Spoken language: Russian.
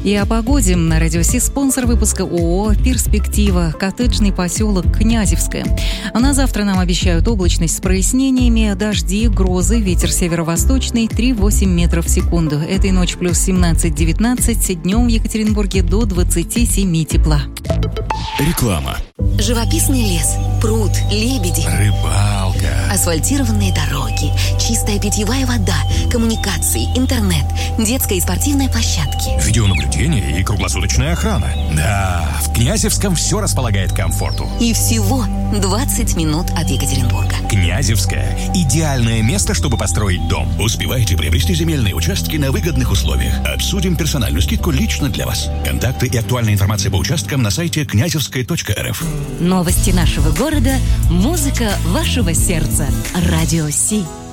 И о погоде на Радио Си спонсор выпуска ООО «Перспектива», коттеджный поселок Князевское. А на завтра нам обещают облачность с прояснениями, дожди, грозы, ветер северо-восточный 3,8 метров в секунду. Этой ночью плюс 17-19, днем в Екатеринбурге до 27 тепла. Реклама. Живописный лес, пруд, лебеди, Рыбалка. асфальтированные дороги, чистая питьевая вода, коммуникации, интернет, детская и спортивная площадки. Видеонаблюдение и круглосуточная охрана. Да, в Князевском все располагает к комфорту. И всего 20 минут от Екатеринбурга. Князевское – идеальное место, чтобы построить дом. Успевайте приобрести земельные участки на выгодных условиях. Обсудим персональную скидку лично для вас. Контакты и актуальная информация по участкам на сайте князевская.рф. Новости нашего города, музыка вашего сердца. Радио Си.